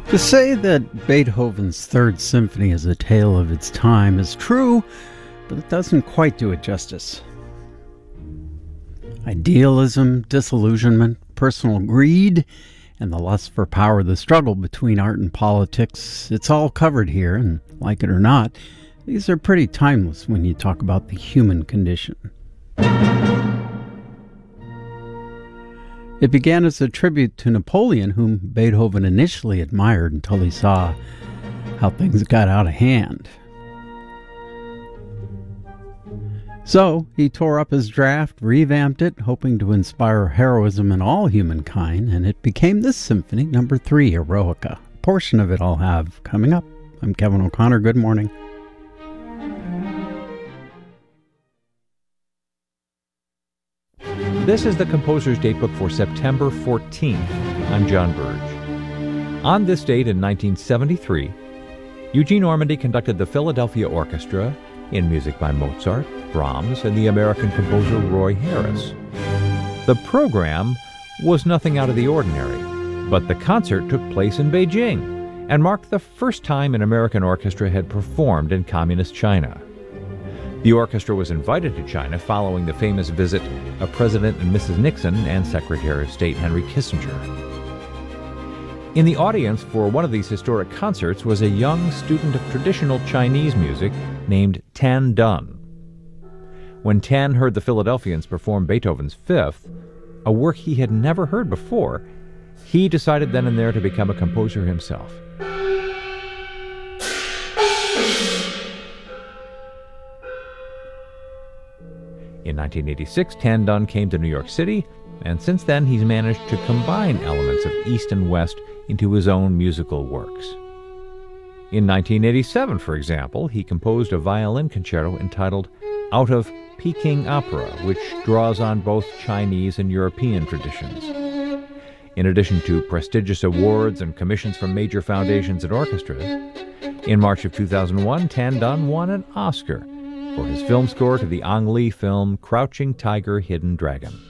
To say that Beethoven's Third Symphony is a tale of its time is true, but it doesn't quite do it justice. Idealism, disillusionment, personal greed, and the lust for power, the struggle between art and politics, it's all covered here, and like it or not, these are pretty timeless when you talk about the human condition. It began as a tribute to Napoleon, whom Beethoven initially admired until he saw how things got out of hand. So he tore up his draft, revamped it, hoping to inspire heroism in all humankind, and it became this symphony, number 3, Eroica. A portion of it I'll have coming up. I'm Kevin O'Connor. Good morning. This is the Composer's Datebook for September 14th. I'm John Burge. On this date in 1973, Eugene Ormandy conducted the Philadelphia Orchestra in music by Mozart, Brahms, and the American composer Roy Harris. The program was nothing out of the ordinary, but the concert took place in Beijing and marked the first time an American orchestra had performed in communist China. The orchestra was invited to China following the famous visit of President and Mrs. Nixon and Secretary of State Henry Kissinger. In the audience for one of these historic concerts was a young student of traditional Chinese music named Tan Dun. When Tan heard the Philadelphians perform Beethoven's Fifth, a work he had never heard before, he decided then and there to become a composer himself. In 1986, Tan Dun came to New York City, and since then he's managed to combine elements of East and West into his own musical works. In 1987, for example, he composed a violin concerto entitled Out of Peking Opera, which draws on both Chinese and European traditions. In addition to prestigious awards and commissions from major foundations and orchestras, in March of 2001, Tan Dun won an Oscar for his film score to the Ang Lee film Crouching Tiger, Hidden Dragon.